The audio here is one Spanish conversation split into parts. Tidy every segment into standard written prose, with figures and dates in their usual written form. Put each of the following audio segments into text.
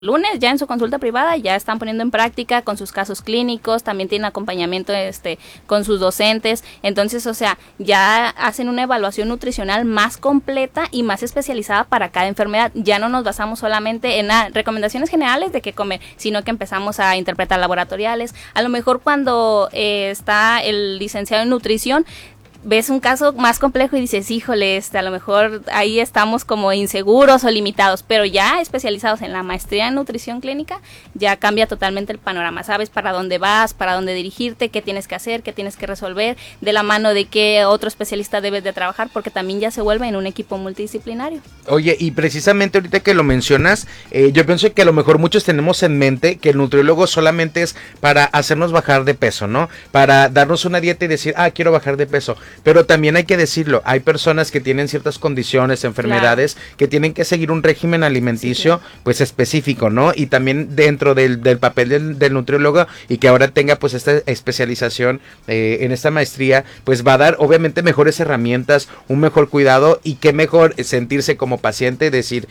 lunes ya en su consulta privada ya están poniendo en práctica con sus casos clínicos, también tienen acompañamiento con sus docentes, entonces, o sea, ya hacen una evaluación nutricional más completa y más especializada para cada enfermedad. Ya no nos basamos solamente en recomendaciones generales de qué comer, sino que empezamos a interpretar laboratoriales. A lo mejor cuando está el licenciado en nutrición, ves un caso más complejo y dices, híjole, a lo mejor ahí estamos como inseguros o limitados, pero ya especializados en la maestría en nutrición clínica, ya cambia totalmente el panorama. Sabes para dónde vas, para dónde dirigirte, qué tienes que hacer, qué tienes que resolver, de la mano de qué otro especialista debes de trabajar, porque también ya se vuelve en un equipo multidisciplinario. Oye, y precisamente ahorita que lo mencionas, yo pienso que a lo mejor muchos tenemos en mente que el nutriólogo solamente es para hacernos bajar de peso, ¿no? Para darnos una dieta y decir, quiero bajar de peso. Pero también hay que decirlo, hay personas que tienen ciertas condiciones, enfermedades, claro, que tienen que seguir un régimen alimenticio, sí, claro, pues específico, ¿no? Y también dentro del papel del nutriólogo, y que ahora tenga pues esta especialización en esta maestría, pues va a dar obviamente mejores herramientas, un mejor cuidado, y qué mejor sentirse como paciente, decir,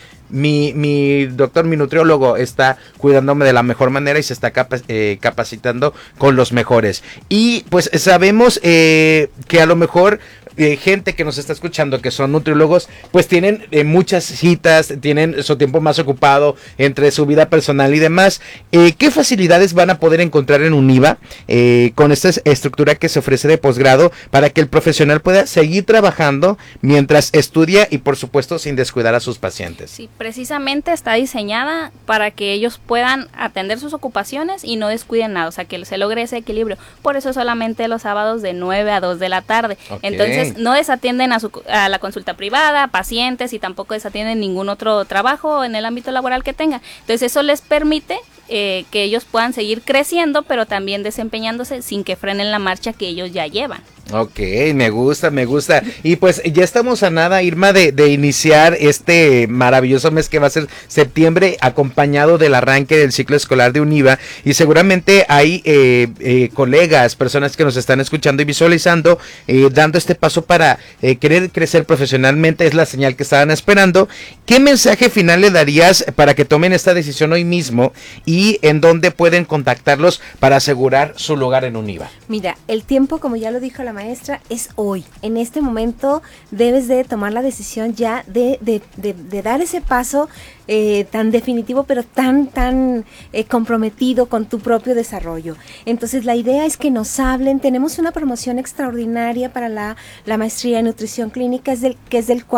mi doctor, mi nutriólogo está cuidándome de la mejor manera y se está capacitando con los mejores. Y pues sabemos que a lo mejor gente que nos está escuchando que son nutriólogos, pues tienen muchas citas, tienen su tiempo más ocupado entre su vida personal y demás. ¿Qué facilidades van a poder encontrar en UNIVA con esta estructura que se ofrece de posgrado para que el profesional pueda seguir trabajando mientras estudia y por supuesto sin descuidar a sus pacientes? Sí, precisamente está diseñada para que ellos puedan atender sus ocupaciones y no descuiden nada, o sea, que se logre ese equilibrio. Por eso solamente los sábados de 9 a 2 de la tarde. Okay. Entonces no desatienden a la consulta privada, pacientes, y tampoco desatienden ningún otro trabajo en el ámbito laboral que tengan. Entonces eso les permite que ellos puedan seguir creciendo, pero también desempeñándose sin que frenen la marcha que ellos ya llevan. Ok, me gusta. Y pues ya estamos a nada, Irma, de iniciar este maravilloso mes que va a ser septiembre, acompañado del arranque del ciclo escolar de UNIVA, y seguramente hay colegas, personas que nos están escuchando y visualizando, dando este paso para querer crecer profesionalmente. Es la señal que estaban esperando. ¿Qué mensaje final le darías para que tomen esta decisión hoy mismo, y en dónde pueden contactarlos para asegurar su lugar en UNIVA? Mira, el tiempo, como ya lo dijo la maestra, es hoy. En este momento debes de tomar la decisión ya de dar ese paso tan definitivo, pero tan comprometido con tu propio desarrollo. Entonces la idea es que nos hablen. Tenemos una promoción extraordinaria para la maestría en nutrición clínica, que es del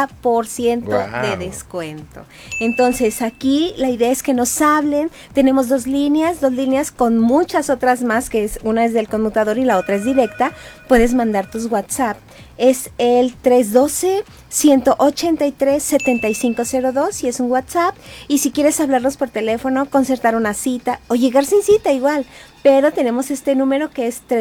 40% wow, de descuento. Entonces aquí la idea es que nos hablen. Tenemos dos líneas con muchas otras más, una es del conmutador y la otra es directa. Puedes mandar tus WhatsApp. Es el 312-183-7502 y es un WhatsApp. Y si quieres hablarnos por teléfono, concertar una cita o llegar sin cita igual. Pero tenemos este número que es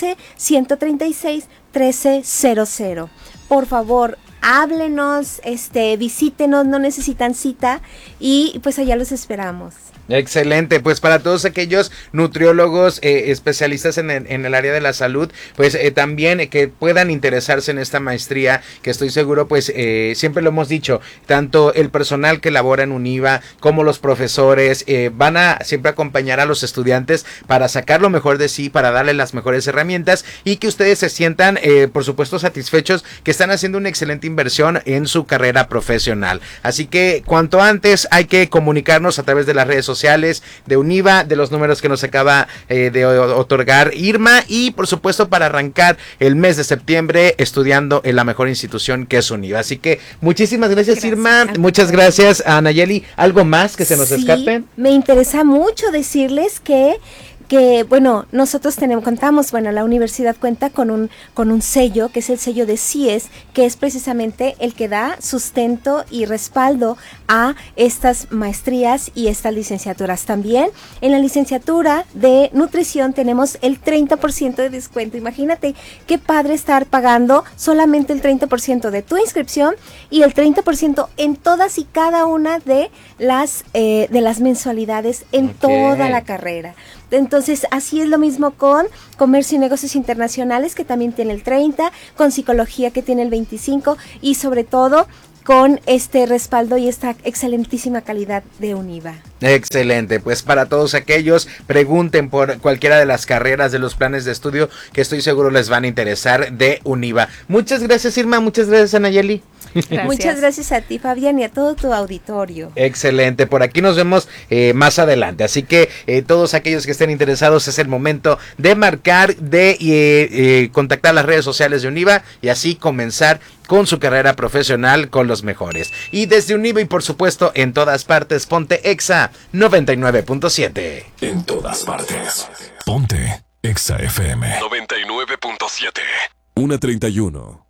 312-136-1300. Por favor, háblenos, visítenos, no necesitan cita, y pues allá los esperamos. Excelente, pues para todos aquellos nutriólogos especialistas en el área de la salud, pues también que puedan interesarse en esta maestría, que estoy seguro, pues siempre lo hemos dicho, tanto el personal que labora en UNIVA como los profesores van a siempre acompañar a los estudiantes para sacar lo mejor de sí, para darle las mejores herramientas, y que ustedes se sientan por supuesto satisfechos que están haciendo una excelente inversión en su carrera profesional. Así que cuanto antes hay que comunicarnos a través de las redes sociales de UNIVA, de los números que nos acaba de otorgar Irma, y por supuesto para arrancar el mes de septiembre estudiando en la mejor institución que es UNIVA. Así que muchísimas gracias, Irma, muchas gracias a Nayeli. ¿Algo más que se nos escape? Me interesa mucho decirles que bueno, nosotros contamos, la universidad cuenta con un sello, que es el sello de CIES, que es precisamente el que da sustento y respaldo a estas maestrías y estas licenciaturas. También en la licenciatura de nutrición tenemos el 30% de descuento. Imagínate qué padre estar pagando solamente el 30% de tu inscripción y el 30% en todas y cada una de las mensualidades en toda la carrera. Entonces, así es lo mismo con Comercio y Negocios Internacionales, que también tiene el 30%, con Psicología, que tiene el 25%, y sobre todo con este respaldo y esta excelentísima calidad de UNIVA. Excelente, pues para todos aquellos, pregunten por cualquiera de las carreras de los planes de estudio que estoy seguro les van a interesar de UNIVA. Muchas gracias, Irma, muchas gracias, Anayeli. Gracias. Muchas gracias a ti, Fabián, y a todo tu auditorio. Excelente, por aquí nos vemos más adelante, así que todos aquellos que estén interesados es el momento de marcar, de contactar las redes sociales de UNIVA y así comenzar con su carrera profesional con los mejores. Y desde UNIVA y por supuesto en todas partes, ponte Exa 99.7. En todas partes, ponte Exa FM 99.7. 1:31.